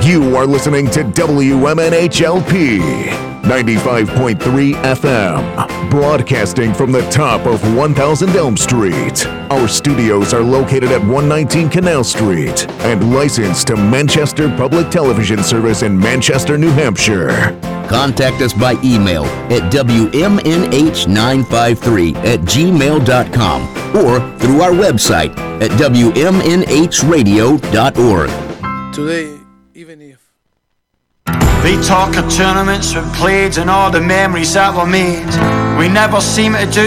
You are listening to WMNHLP 95.3 FM, broadcasting from the top of 1000 Elm Street. Our studios are located at 119 Canal Street and licensed to Manchester Public Television Service in Manchester, New Hampshire. Contact us by email at WMNH953@gmail.com or through our website at WMNHradio.org. Today, even if they talk of tournaments we've played and all the memories that were made, we never seem to do